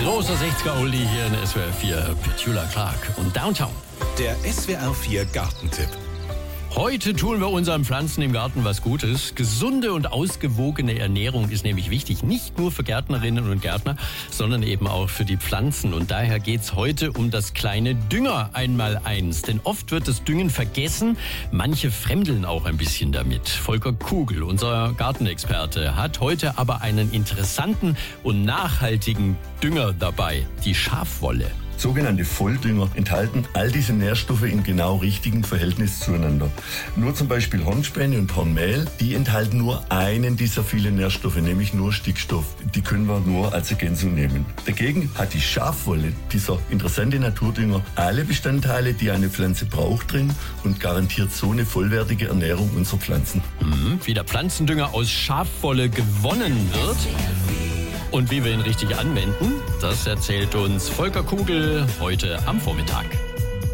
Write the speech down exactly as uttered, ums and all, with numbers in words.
Großer sechziger-Oldie hier in S W R vier. Petula Clark und Downtown. Der S W R vier Gartentipp. Heute tun wir unseren Pflanzen im Garten was Gutes. Gesunde und ausgewogene Ernährung ist nämlich wichtig, nicht nur für Gärtnerinnen und Gärtner, sondern eben auch für die Pflanzen. Und daher geht's heute um das kleine Dünger einmal eins. Denn oft wird das Düngen vergessen, manche fremdeln auch ein bisschen damit. Volker Kugel, unser Gartenexperte, hat heute aber einen interessanten und nachhaltigen Dünger dabei, die Schafwolle. Sogenannte Volldünger enthalten all diese Nährstoffe in genau richtigem Verhältnis zueinander. Nur zum Beispiel Hornspäne und Hornmehl, die enthalten nur einen dieser vielen Nährstoffe, nämlich nur Stickstoff. Die können wir nur als Ergänzung nehmen. Dagegen hat die Schafwolle, dieser interessante Naturdünger, alle Bestandteile, die eine Pflanze braucht, drin und garantiert so eine vollwertige Ernährung unserer Pflanzen. Mhm, wie der Pflanzendünger aus Schafwolle gewonnen wird und wie wir ihn richtig anwenden, das erzählt uns Volker Kugel heute am Vormittag.